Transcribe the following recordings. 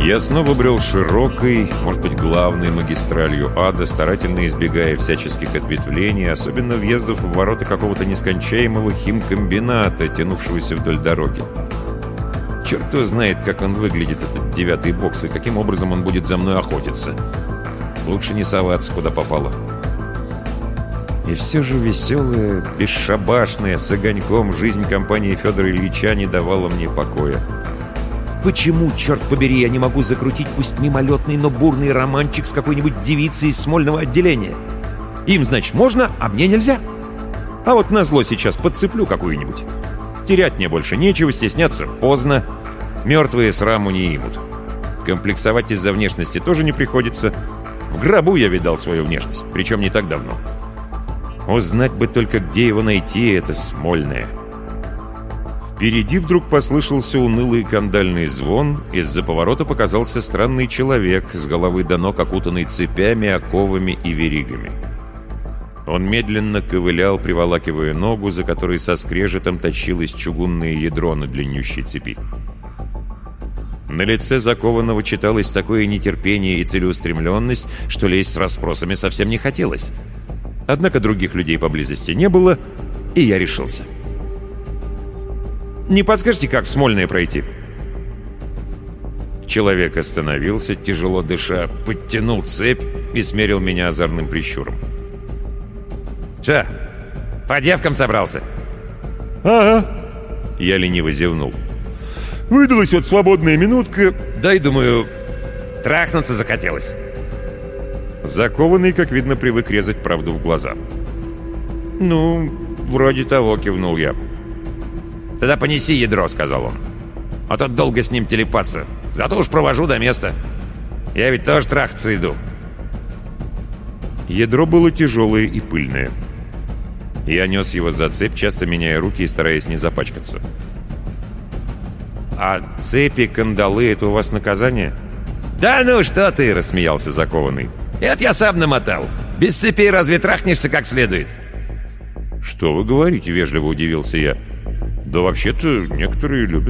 Я снова брел широкой, может быть, главной магистралью ада, старательно избегая всяческих ответвлений, особенно въездов в ворота какого-то нескончаемого химкомбината, тянувшегося вдоль дороги. Черт его знает, как он выглядит, этот 9-й бокс, и каким образом он будет за мной охотиться. Лучше не соваться, куда попало. И все же веселая, бесшабашная, с огоньком жизнь компании Федора Ильича не давала мне покоя. Почему, черт побери, я не могу закрутить пусть мимолетный, но бурный романчик с какой-нибудь девицей из Смольного отделения? Им, значит, можно, а мне нельзя. А вот назло сейчас подцеплю какую-нибудь. Терять мне больше нечего, стесняться поздно. Мертвые сраму не имут. Комплексовать из-за внешности тоже не приходится. В гробу я видал свою внешность, причем не так давно. Узнать бы только, где его найти, это Смольное. Впереди вдруг послышался унылый кандальный звон, из-за поворота показался странный человек, с головы до ног окутанный цепями, оковами и веригами. Он медленно ковылял, приволакивая ногу, за которой со скрежетом тащилось чугунное ядро на длиннющей цепи. На лице закованного читалось такое нетерпение и целеустремленность, что лезть с расспросами совсем не хотелось. Однако других людей поблизости не было, и я решился. «Не подскажете, как в Смольное пройти?» Человек остановился, тяжело дыша, подтянул цепь и смерил меня озорным прищуром. «Что, по девкам собрался?» «Ага». Я лениво зевнул. «Выдалась вот свободная минутка. Дай, думаю, трахнуться захотелось». Закованный, как видно, привык резать правду в глаза. «Ну, вроде того», — кивнул я. «Тогда понеси ядро», — сказал он. «А то долго с ним телепаться. Зато уж провожу до места. Я ведь тоже трахаться иду». Ядро было тяжелое и пыльное. Я нес его за цепь, часто меняя руки и стараясь не запачкаться. «А цепи, кандалы — это у вас наказание?» «Да ну что ты!» — рассмеялся закованный. «Это я сам намотал. Без цепей разве трахнешься как следует?» «Что вы говорите?» — вежливо удивился я. «Да вообще-то некоторые любят».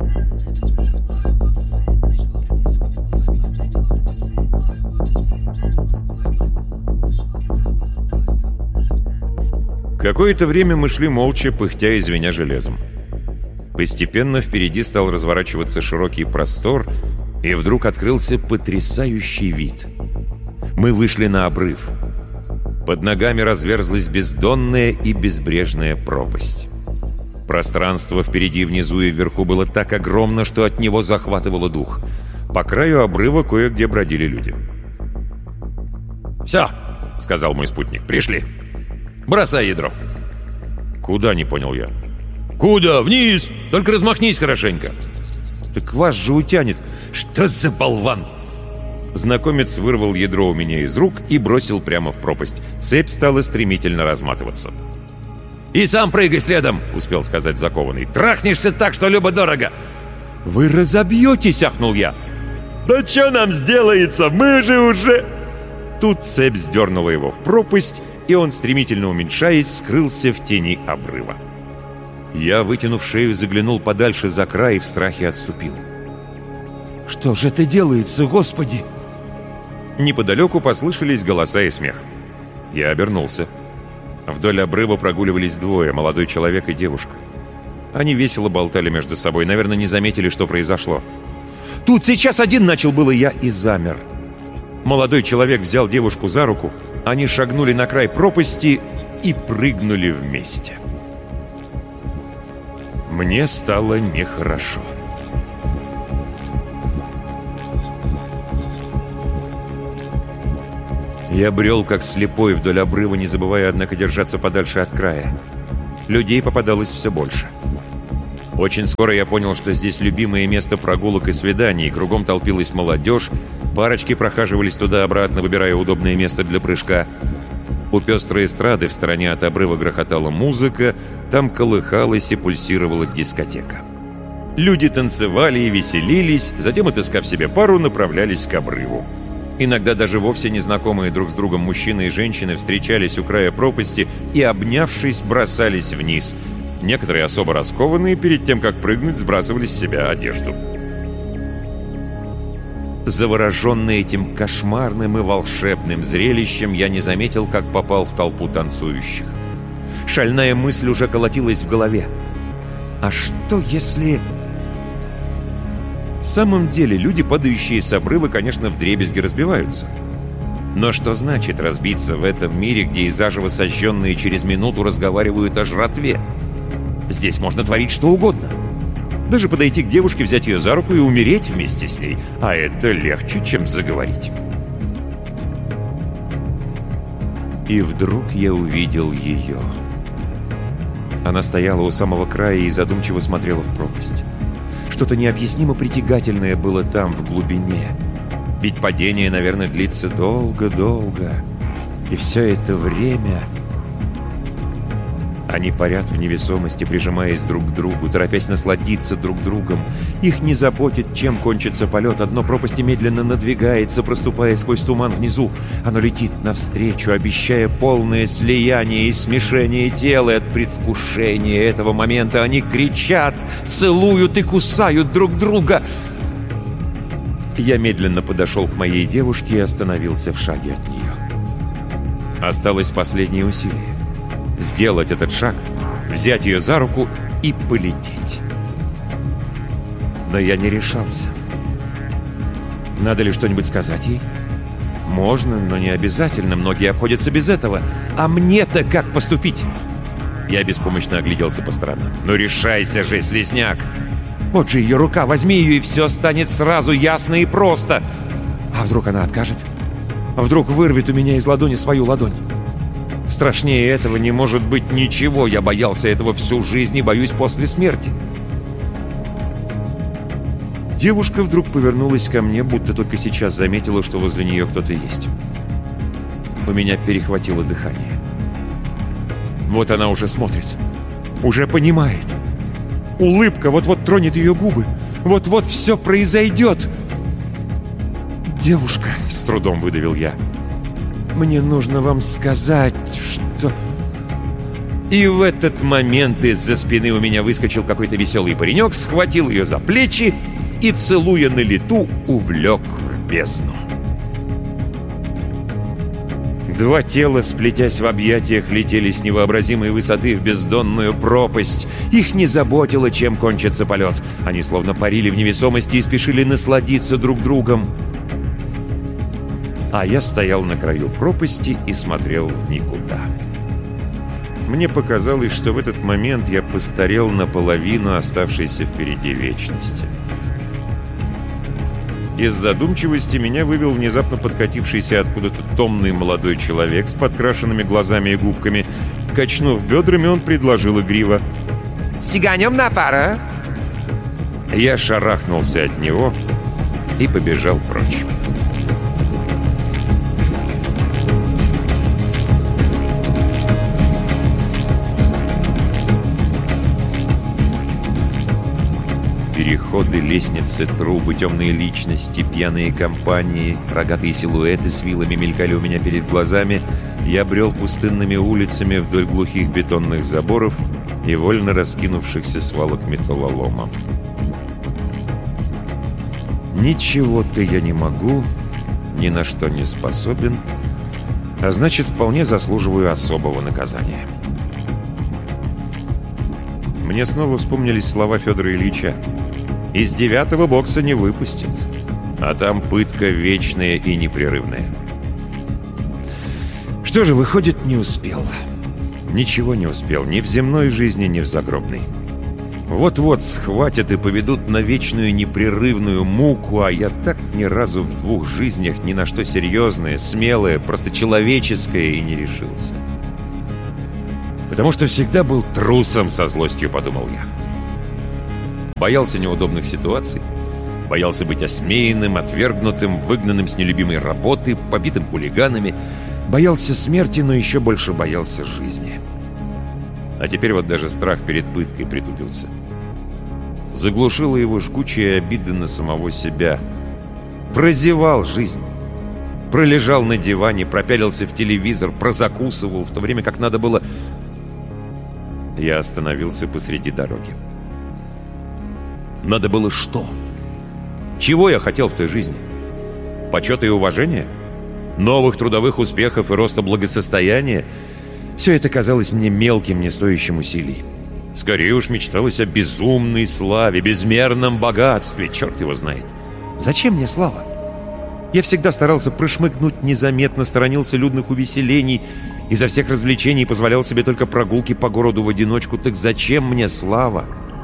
Какое-то время мы шли молча, пыхтя и звеня железом. Постепенно впереди стал разворачиваться широкий простор, и вдруг открылся потрясающий вид. Мы вышли на обрыв. Под ногами разверзлась бездонная и безбрежная пропасть. Пространство впереди, внизу и вверху было так огромно, что от него захватывало дух. По краю обрыва кое-где бродили люди. «Все», — сказал мой спутник, — «пришли. Бросай ядро». «Куда?» — не понял я. «Куда? Вниз! Только размахнись хорошенько». «Так вас же утянет». «Что за болван?» Знакомец вырвал ядро у меня из рук и бросил прямо в пропасть. Цепь стала стремительно разматываться. «И сам прыгай следом», — успел сказать закованный. «Трахнешься так, что любо-дорого». «Вы разобьетесь», — ахнул я. «Да что нам сделается? Мы же уже...» Тут цепь сдернула его в пропасть, и он, стремительно уменьшаясь, скрылся в тени обрыва. Я, вытянув шею, заглянул подальше за край и в страхе отступил. «Что же это делается, Господи?» Неподалеку послышались голоса и смех. Я обернулся. Вдоль обрыва прогуливались двое, молодой человек и девушка. Они весело болтали между собой, наверное, не заметили, что произошло. «Тут сейчас один!» — начал было я и замер. Молодой человек взял девушку за руку, они шагнули на край пропасти и прыгнули вместе. Мне стало нехорошо. Я брел как слепой вдоль обрыва, не забывая, однако, держаться подальше от края. Людей попадалось все больше. Очень скоро я понял, что здесь любимое место прогулок и свиданий, и кругом толпилась молодежь, парочки прохаживались туда-обратно, выбирая удобное место для прыжка. У пестрой эстрады в стороне от обрыва грохотала музыка, там колыхалась и пульсировала дискотека. Люди танцевали и веселились, затем, отыскав себе пару, направлялись к обрыву. Иногда даже вовсе незнакомые друг с другом мужчины и женщины встречались у края пропасти и, обнявшись, бросались вниз. Некоторые особо раскованные перед тем, как прыгнуть, сбрасывали с себя одежду. Завороженный этим кошмарным и волшебным зрелищем, я не заметил, как попал в толпу танцующих. Шальная мысль уже колотилась в голове. А что если... В самом деле, люди, падающие с обрыва, конечно, вдребезги разбиваются. Но что значит разбиться в этом мире, где и заживо сожженные через минуту разговаривают о жратве? Здесь можно творить что угодно. Даже подойти к девушке, взять ее за руку и умереть вместе с ней. А это легче, чем заговорить. И вдруг я увидел ее. Она стояла у самого края и задумчиво смотрела в пропасть. Что-то необъяснимо притягательное было там, в глубине. Ведь падение, наверное, длится долго-долго. И все это время... Они парят в невесомости, прижимаясь друг к другу, торопясь насладиться друг другом. Их не заботит, чем кончится полет. Дно пропасти медленно надвигается, проступая сквозь туман внизу. Оно летит навстречу, обещая полное слияние и смешение тел. И от предвкушения этого момента они кричат, целуют и кусают друг друга. Я медленно подошел к моей девушке и остановился в шаге от нее. Осталось последнее усилие. Сделать этот шаг, взять ее за руку и полететь. Но я не решался. Надо ли что-нибудь сказать ей? Можно, но не обязательно. Многие обходятся без этого. А мне-то как поступить? Я беспомощно огляделся по сторонам. Ну решайся же, слизняк! Вот же ее рука, возьми ее, и все станет сразу ясно и просто. А вдруг она откажет? А вдруг вырвет у меня из ладони свою ладонь? Страшнее этого не может быть ничего. Я боялся этого всю жизнь и боюсь после смерти. Девушка вдруг повернулась ко мне, будто только сейчас заметила, что возле нее кто-то есть. У меня перехватило дыхание. Вот она уже смотрит. Уже понимает. Улыбка вот-вот тронет ее губы. Вот-вот все произойдет. «Девушка», — с трудом выдавил я, — «мне нужно вам сказать, что...» И в этот момент из-за спины у меня выскочил какой-то веселый паренек, схватил ее за плечи и, целуя на лету, увлек в бездну. Два тела, сплетясь в объятиях, летели с невообразимой высоты в бездонную пропасть. Их не заботило, чем кончится полет. Они словно парили в невесомости и спешили насладиться друг другом. А я стоял на краю пропасти и смотрел в никуда. Мне показалось, что в этот момент я постарел наполовину оставшейся впереди вечности. Из задумчивости меня вывел внезапно подкатившийся откуда-то томный молодой человек с подкрашенными глазами и губками. Качнув бедрами, он предложил игриво: «Сиганем на пару!» Я шарахнулся от него и побежал прочь. Переходы, лестницы, трубы, темные личности, пьяные компании, рогатые силуэты с вилами мелькали у меня перед глазами. Я брел пустынными улицами вдоль глухих бетонных заборов и вольно раскинувшихся свалок металлолома. Ничего-то я не могу, ни на что не способен, а значит, вполне заслуживаю особого наказания. Мне снова вспомнились слова Федора Ильича: «Из 9-го бокса не выпустят, а там пытка вечная и непрерывная». Что же, выходит, не успел. Ничего не успел, ни в земной жизни, ни в загробной. Вот-вот схватят и поведут на вечную непрерывную муку, а я так ни разу в 2 жизнях ни на что серьезное, смелое, просто человеческое и не решился. Потому что всегда был трусом, со злостью подумал я. Боялся неудобных ситуаций, боялся быть осмеянным, отвергнутым, выгнанным с нелюбимой работы, побитым хулиганами, боялся смерти, но еще больше боялся жизни. А теперь вот даже страх перед пыткой притупился. Заглушила его жгучая обида на самого себя. Прозевал жизнь. Пролежал на диване, пропялился в телевизор, прозакусывал, в то время как надо было... Я остановился посреди дороги. Надо было что? Чего я хотел в той жизни? Почета и уважения? Новых трудовых успехов и роста благосостояния? Все это казалось мне мелким, не стоящим усилий. Скорее уж мечталось о безумной славе, безмерном богатстве. Черт его знает. Зачем мне слава? Я всегда старался прошмыгнуть незаметно, сторонился людных увеселений, изо всех развлечений позволял себе только прогулки по городу в одиночку. Так зачем мне слава?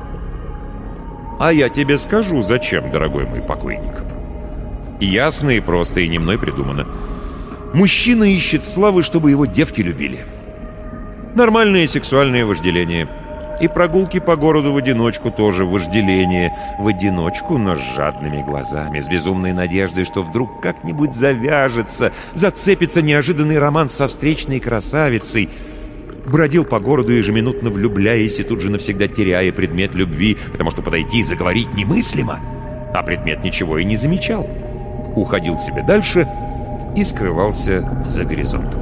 А я тебе скажу, зачем, дорогой мой покойник. Ясно и просто, и не мной придумано. Мужчина ищет славы, чтобы его девки любили. Нормальное сексуальное вожделение. И прогулки по городу в одиночку тоже вожделение. В одиночку, но с жадными глазами, с безумной надеждой, что вдруг как-нибудь завяжется, зацепится неожиданный роман со встречной красавицей. Бродил по городу, ежеминутно влюбляясь и тут же навсегда теряя предмет любви, потому что подойти и заговорить немыслимо, а предмет ничего и не замечал. Уходил себе дальше и скрывался за горизонтом.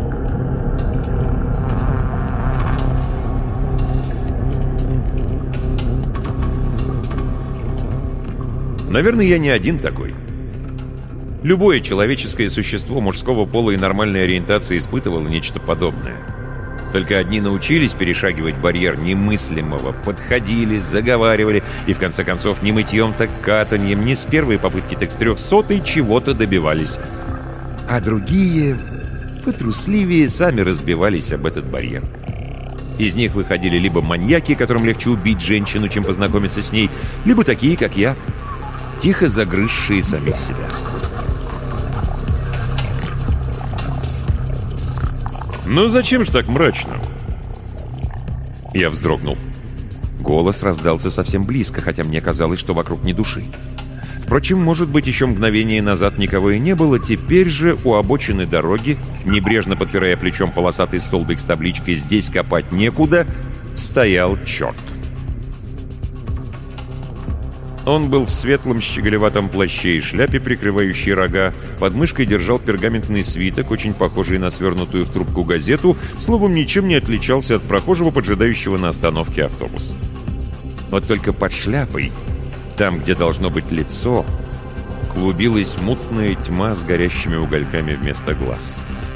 Наверное, я не один такой. Любое человеческое существо мужского пола и нормальной ориентации испытывало нечто подобное. Только одни научились перешагивать барьер немыслимого, подходили, заговаривали, и в конце концов ни мытьем, так катаньем, ни с первой попытки, так с 300-й чего-то добивались. А другие, потрусливее, сами разбивались об этот барьер. Из них выходили либо маньяки, которым легче убить женщину, чем познакомиться с ней, либо такие, как я, тихо загрызшие самих себя. «Ну зачем ж так мрачно?» Я вздрогнул. Голос раздался совсем близко, хотя мне казалось, что вокруг ни души. Впрочем, может быть, еще мгновение назад никого и не было. Теперь же у обочины дороги, небрежно подпирая плечом полосатый столбик с табличкой «Здесь копать некуда», стоял черт. Он был в светлом щеголеватом плаще и шляпе, прикрывающей рога. Под мышкой держал пергаментный свиток, очень похожий на свернутую в трубку газету. Словом, ничем не отличался от прохожего, поджидающего на остановке автобус. Вот только под шляпой, там, где должно быть лицо, клубилась мутная тьма с горящими угольками вместо глаз.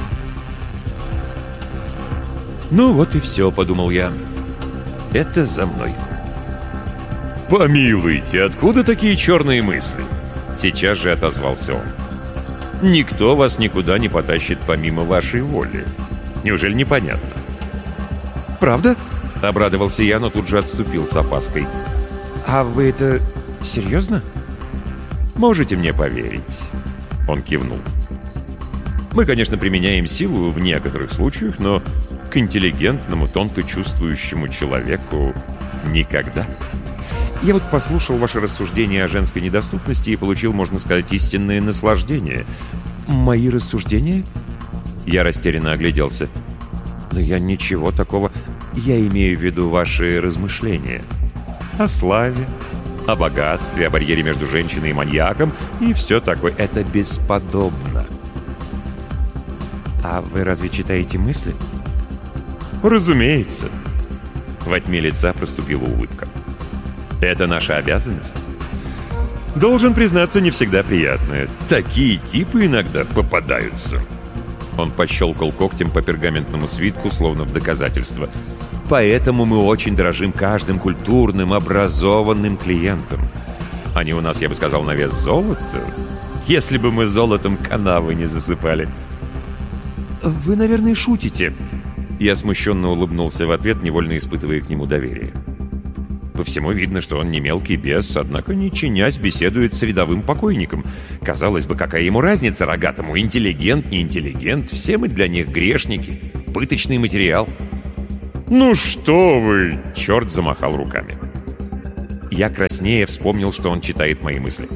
«Ну вот и все», — подумал я. «Это за мной». «Помилуйте, откуда такие черные мысли?» Сейчас же отозвался он. «Никто вас никуда не потащит помимо вашей воли. Неужели непонятно?» «Правда?» — обрадовался я, но тут же отступил с опаской. «А вы это серьезно?» «Можете мне поверить». Он кивнул. «Мы, конечно, применяем силу в некоторых случаях, но к интеллигентному, тонко чувствующему человеку никогда». Я вот послушал ваши рассуждения о женской недоступности и получил, можно сказать, истинное наслаждение. Мои рассуждения? Я растерянно огляделся. Но я ничего такого... Я имею в виду ваши размышления. О славе, о богатстве, о барьере между женщиной и маньяком и все такое. Это бесподобно. А вы разве читаете мысли? Разумеется. Во тьме лица проступила улыбка. Это наша обязанность. Должен признаться, не всегда приятная. Такие типы иногда попадаются. Он пощелкал когтем по пергаментному свитку, словно в доказательство. Поэтому мы очень дорожим каждым культурным, образованным клиентом. Они у нас, я бы сказал, на вес золота. Если бы мы золотом канавы не засыпали. Вы, наверное, шутите. Я смущенно улыбнулся в ответ, невольно испытывая к нему доверие. По всему видно, что он не мелкий бес, однако, не чинясь, беседует с рядовым покойником. Казалось бы, какая ему разница рогатому? Интеллигент, не интеллигент, все мы для них грешники. Пыточный материал. «Ну что вы!» — черт замахал руками. Я краснея вспомнил, что он читает мои мысли.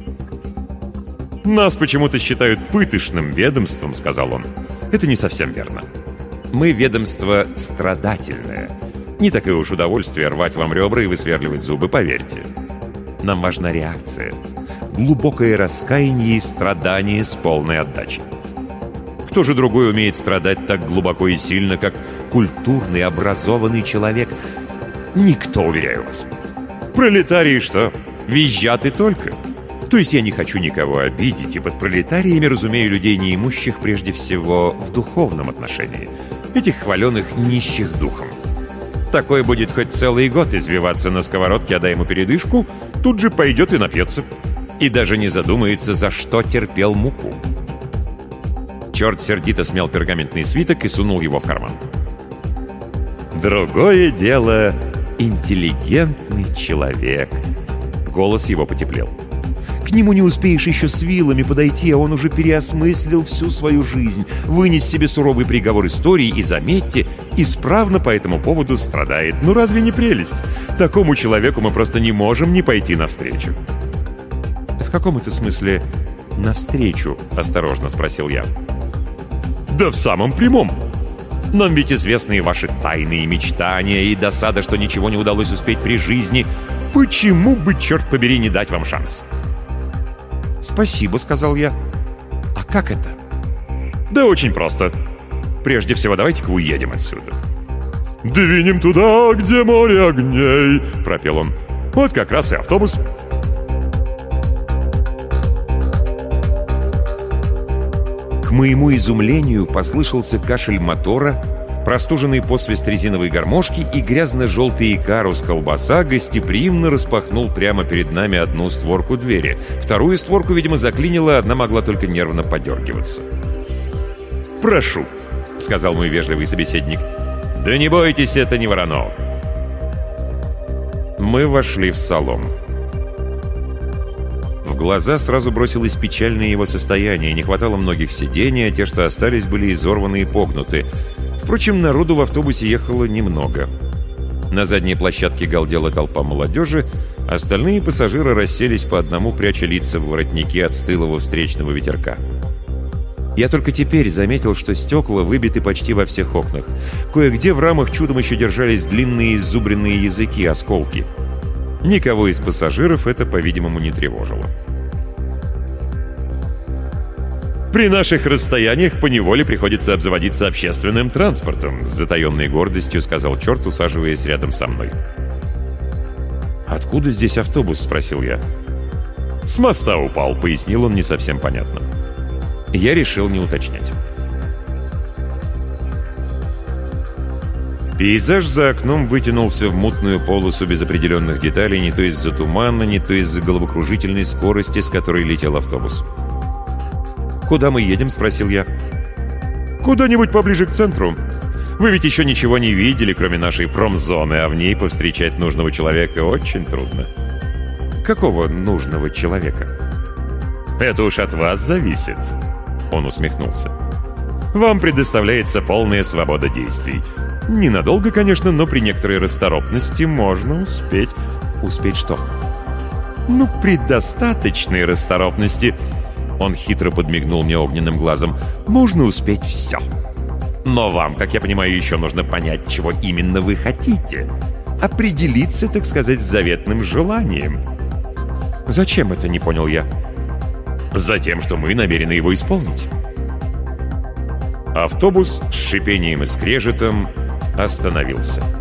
«Нас почему-то считают пыточным ведомством», — сказал он. «Это не совсем верно. Мы ведомство страдательное. Не такое уж удовольствие рвать вам ребра и высверливать зубы, поверьте. Нам важна реакция, глубокое раскаяние и страдание с полной отдачей. Кто же другой умеет страдать так глубоко и сильно, как культурный, образованный человек? Никто, уверяю вас. Пролетарии что? Визжат и только. То есть я не хочу никого обидеть, и под пролетариями разумею людей неимущих прежде всего в духовном отношении. Этих хваленых нищих духом. Такой будет хоть целый год извиваться на сковородке, а дай ему передышку, тут же пойдет и напьется. И даже не задумается, за что терпел муку. Черт сердито смял пергаментный свиток и сунул его в карман. Другое дело — интеллигентный человек. Голос его потеплел. К нему не успеешь еще с вилами подойти, а он уже переосмыслил всю свою жизнь, вынес себе суровый приговор истории и, заметьте, исправно по этому поводу страдает. Ну разве не прелесть? Такому человеку мы просто не можем не пойти навстречу. «В каком это смысле навстречу?» — осторожно спросил я. «Да в самом прямом. Нам ведь известны и ваши тайные мечтания, и досада, что ничего не удалось успеть при жизни. Почему бы, черт побери, не дать вам шанс?» «Спасибо», — сказал я. «А как это?» «Да очень просто. Прежде всего, давайте-ка уедем отсюда». «Двинем туда, где море огней», — пропел он. «Вот как раз и автобус». К моему изумлению послышался кашель мотора, простуженный посвист резиновой гармошки, и грязно-желтый икарус-колбаса гостеприимно распахнул прямо перед нами одну створку двери. Вторую створку, видимо, заклинило, одна могла только нервно подергиваться. «Прошу», — сказал мой вежливый собеседник. «Да не бойтесь, это не Воронов». Мы вошли в салон. В глаза сразу бросилось печальное его состояние. Не хватало многих сидений, а те, что остались, были изорваны и погнуты. Впрочем, народу в автобусе ехало немного. На задней площадке галдела толпа молодежи, остальные пассажиры расселись по одному, пряча лица в воротники от стылого встречного ветерка. Я только теперь заметил, что стекла выбиты почти во всех окнах. Кое-где в рамах чудом еще держались длинные иззубренные языки, осколки. Никого из пассажиров это, по-видимому, не тревожило. «При наших расстояниях поневоле приходится обзаводиться общественным транспортом», — с затаенной гордостью сказал черт, усаживаясь рядом со мной. «Откуда здесь автобус?» — спросил я. «С моста упал», — пояснил он не совсем понятно. Я решил не уточнять. Пейзаж за окном вытянулся в мутную полосу без определенных деталей, не то из-за тумана, не то из-за головокружительной скорости, с которой летел автобус. «Куда мы едем?» — спросил я. «Куда-нибудь поближе к центру. Вы ведь еще ничего не видели, кроме нашей промзоны, а в ней повстречать нужного человека очень трудно». «Какого нужного человека?» «Это уж от вас зависит», — он усмехнулся. «Вам предоставляется полная свобода действий. Ненадолго, конечно, но при некоторой расторопности можно успеть». «Успеть что?» «Ну, при достаточной расторопности...» Он хитро подмигнул мне огненным глазом. «Можно успеть все. Но вам, как я понимаю, еще нужно понять, чего именно вы хотите. Определиться, так сказать, с заветным желанием». «Зачем это?» — не понял я. «Затем, что мы намерены его исполнить». Автобус с шипением и скрежетом остановился.